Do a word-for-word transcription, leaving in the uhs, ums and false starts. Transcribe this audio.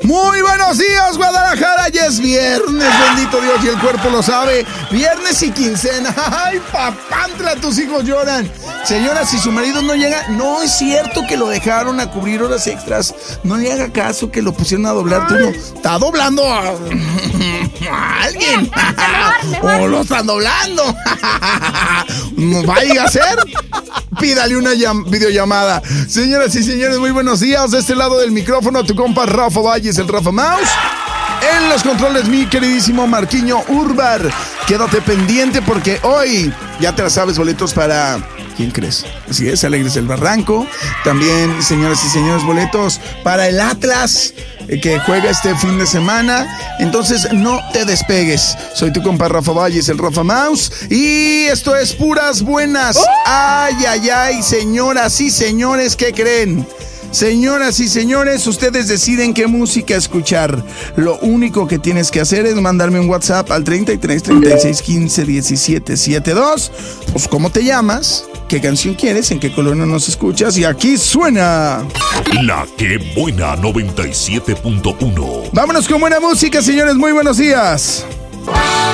Muy buenos días, Guadalajara. Ya es viernes, bendito Dios, y el cuerpo lo sabe. Viernes y quincena. Ay, papantla, tus hijos lloran. Señora, si su marido no llega, no es cierto que lo dejaron a cubrir horas extras. No le haga caso que lo pusieron a doblar turno. Está doblando a, a alguien. O lo están doblando. Vaya a ser. Pídale una llam- videollamada. Señoras y señores, muy buenos días. De este lado del micrófono, tu compa Rafa Valles, el Rafa Mouse. En los controles, mi queridísimo Marquiño Urbar. Quédate pendiente porque hoy ya te la sabes, boletos para... ¿Quién crees? Así es, Alegres del Barranco. También, señoras y señores, boletos para el Atlas, eh, que juega este fin de semana. Entonces, no te despegues. Soy tu compa Rafa Valles, el Rafa Mouse. Y esto es Puras Buenas. Ay, ay, ay, señoras y señores, ¿qué creen? Señoras y señores, ustedes deciden qué música escuchar. Lo único que tienes que hacer es mandarme un WhatsApp al treinta y tres, treinta y seis, quince, diecisiete, setenta y dos. Pues, ¿cómo te llamas? ¿Qué canción quieres? ¿En qué colonia nos escuchas? Y aquí suena... La Que Buena noventa y siete punto uno. Vámonos con buena música, señores. Muy buenos días.